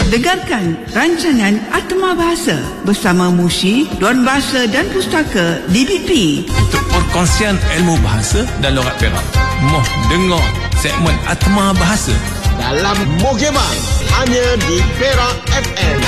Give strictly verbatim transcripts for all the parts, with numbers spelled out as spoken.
Dengarkan rancangan Atma Bahasa bersama Mushi, Dewan Bahasa dan Pustaka D B P untuk perkongsian ilmu bahasa dan logat Perak. Moh dengar segmen Atma Bahasa dalam Mogeman hanya di Perak F M.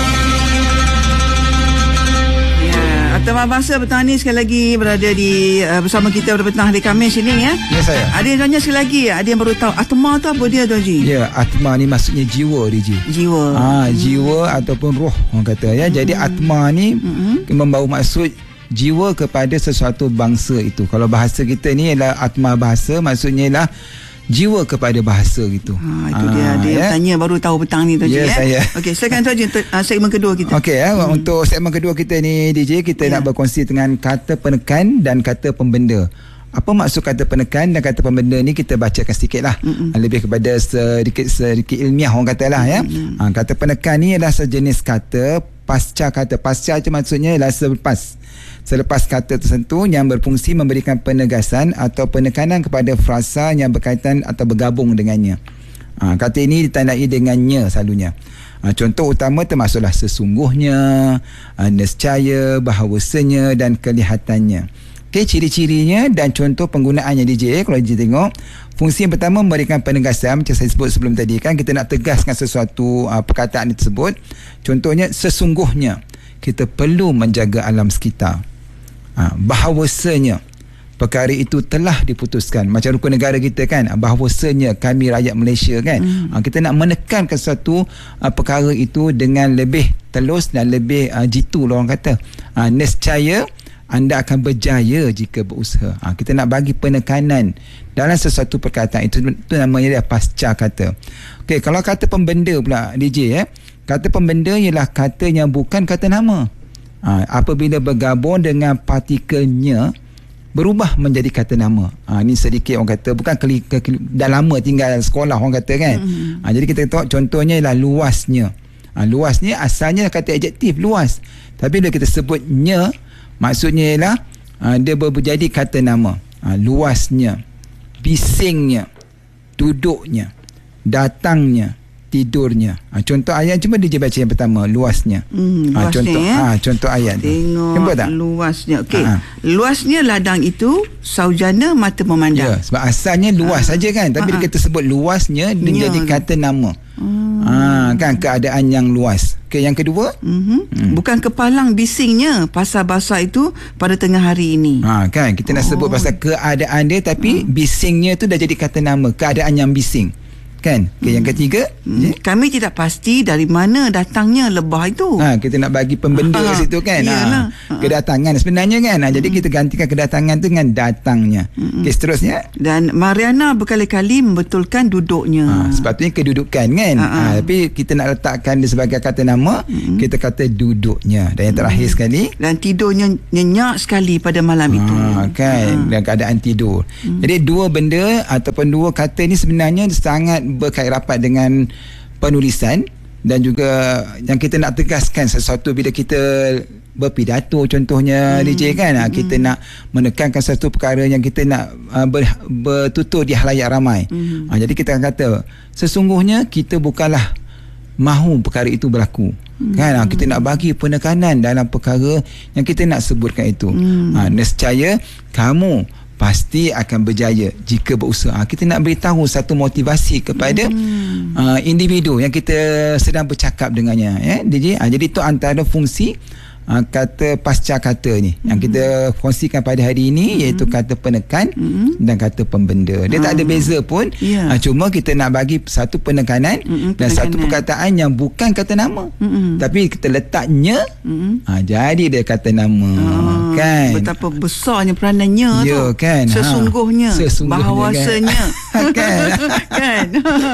Atma Bahasa petang ni sekali lagi berada di uh, bersama kita pada petang hari Khamis ini ya. Ya saya. Ada yang tanya sekali lagi, ada yang baru tahu Atma tu apa dia Tuan Haji? Ya, Atma ni maksudnya jiwa D J. Jiwa. Ah, hmm. jiwa ataupun roh orang kata ya. Hmm. Jadi Atma ni hmm. membawa maksud jiwa kepada sesuatu bangsa itu. Kalau bahasa kita ni ialah Atma Bahasa, maksudnya ialah jiwa kepada bahasa gitu. Ha, itu dia. Ada yang ya? Tanya baru tahu petang ni Tuan Haji. Ya, ya, saya. Okey, silakan Tuan Haji untuk uh, segmen kedua kita. Okey ya, hmm. untuk segmen kedua kita ni D J, kita ya. nak berkongsi dengan kata penekan dan kata pembenda. Apa maksud kata penekan dan kata pembenda ni kita bacakan sedikit lah. Mm-mm. Lebih kepada sedikit sedikit ilmiah orang kata lah ya. Ha, kata penekan ni adalah sejenis kata pasca kata. Pasca itu maksudnya ialah selepas. Selepas kata tertentu yang berfungsi memberikan penegasan atau penekanan kepada frasa yang berkaitan atau bergabung dengannya. Ha, kata ini ditandai dengan nya selalunya. Ha, contoh utama termasuklah sesungguhnya, ha, nescaya, bahawasanya dan kelihatannya. Okey, ciri-cirinya dan contoh penggunaannya D J. Kalau D J tengok, fungsi yang pertama memberikan penegasan macam saya sebut sebelum tadi kan, kita nak tegaskan sesuatu uh, perkataan tersebut. Contohnya sesungguhnya kita perlu menjaga alam sekitar. Ha, bahawasanya perkara itu telah diputuskan, macam rukun negara kita kan, bahawasanya kami rakyat Malaysia kan. Hmm. Ha, kita nak menekankan sesuatu uh, perkara itu dengan lebih telus dan lebih uh, jitu lah orang kata. Ha, nescaya anda akan berjaya jika berusaha. Ha, kita nak bagi penekanan dalam sesuatu perkataan itu, itu namanya dia pasca kata. Okey, kalau kata pembenda pula D J eh, kata pembenda ialah kata yang bukan kata nama. Ha, apabila bergabung dengan partikelnya berubah menjadi kata nama. Ha, ni sedikit orang kata bukan keli, ke, dah lama tinggal sekolah orang kata kan. Mm-hmm. Ha, jadi kita tengok contohnya ialah luasnya. Ha, luasnya asalnya kata adjektif luas. Tapi bila kita sebutnya, maksudnya ialah uh, dia berjadi kata nama. Uh, luasnya, bisingnya, duduknya, datangnya, tidurnya. Uh, contoh ayat cuba dia baca yang pertama, luasnya. Hmm, uh, luasnya contoh ya? uh, contoh ayat tu. Tengok nampak tak? Luasnya. Okey. Uh-huh. Luasnya ladang itu saujana mata memandang. Ya, sebab asalnya luas uh-huh. saja kan. Tapi uh-huh. kita sebut luasnya dia jadi kata nama. Hmm. Ha, kan keadaan yang luas. Okey, yang kedua, mm-hmm. hmm. bukan kepalang bisingnya pasal bahasa itu pada tengah hari ini. Ha, kan kita nak oh. sebut pasal keadaan dia, tapi hmm. bisingnya tu dah jadi kata nama, keadaan yang bising. Kan? Okay, hmm. yang ketiga, hmm. kami tidak pasti dari mana datangnya lebah itu. Ha, kita nak bagi pembenda ha. kat situ kan. Ha. Kedatangan sebenarnya kan. Ha, hmm. jadi kita gantikan kedatangan tu dengan datangnya. Hmm. Okey, seterusnya. Dan Mariana berkali-kali membetulkan duduknya. Ha, sepatutnya kedudukan kan. Ha. Ha, tapi kita nak letakkan dia sebagai kata nama, hmm. kita kata duduknya. Dan yang terakhir hmm. sekali, dan tidurnya nyenyak sekali pada malam ha, itu. Kan, ha. dalam keadaan tidur. Hmm. Jadi dua benda ataupun dua kata ni sebenarnya sangat berkait rapat dengan penulisan, dan juga yang kita nak tegaskan sesuatu bila kita berpidato contohnya hmm. D J kan, hmm. kita nak menekankan satu perkara yang kita nak uh, ber, bertutur di halayak ramai. hmm. uh, jadi kita akan kata sesungguhnya kita bukanlah mahu perkara itu berlaku. Hmm. Kan, uh, kita nak bagi penekanan dalam perkara yang kita nak sebutkan itu. hmm. uh, nescaya kamu pasti akan berjaya jika berusaha. Kita nak beritahu satu motivasi kepada hmm. uh, individu yang kita sedang bercakap dengannya ya D J. Uh, jadi itu antara fungsi uh, kata pasca kata ni hmm. yang kita kongsikan pada hari ini, hmm. iaitu kata penekan hmm. dan kata pembenda. Dia hmm. tak ada beza pun. Yeah. Uh, cuma kita nak bagi satu penekanan hmm. dan penekanan. Satu perkataan yang bukan kata nama. Hmm. Tapi kita letaknya hmm. uh, jadi dia kata nama. Hmm. Kan? Betapa besarnya peranannya ya, tu. Kan? Sesungguhnya, ha. Sesungguhnya bahawasanya kan. kan?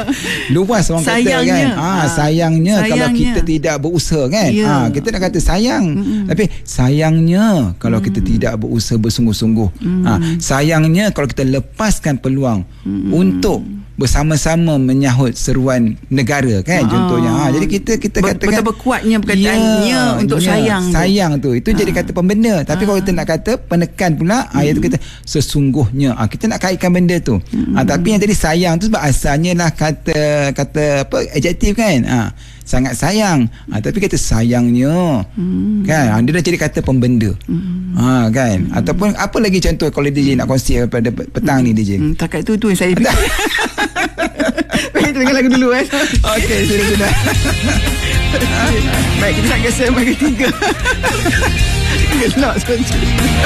Luas orang sayangnya. Kata kan. Ha, sayangnya, sayangnya kalau kita tidak berusaha kan. Ya. Ha, kita nak kata sayang. Mm-hmm. Tapi sayangnya kalau mm-hmm. kita tidak berusaha bersungguh-sungguh. Mm-hmm. Ha, sayangnya kalau kita lepaskan peluang mm-hmm. untuk bersama-sama menyahut seruan negara kan, Ah. contohnya. Ha, jadi kita kita Ber- katakan betapa kuatnya perkataannya untuk sayang tu. sayang tu. Itu jadi kata pembenda. Tapi kalau kita nak kata penekan pula, hmm. iaitu kita sesungguhnya. Ha, kita nak kaitkan benda tu. Hmm. Ha, tapi yang tadi sayang tu sebab asalnya lah kata kata apa adjektif kan. Ha, sangat sayang. Ha, tapi kata sayangnya. Hmm. Kan? Ha, dia dah jadi kata pembenda. Hmm. Ha, kan? Hmm. Ataupun apa lagi contoh kalau D J nak kongsi pada petang hmm. ni D J? Hmm, takat tu tu yang saya fikir. Baik, kita dengar lagu dulu eh. Okey, sudah-sudah. Baik, kita nak ke segmen ketiga. Gelak saja.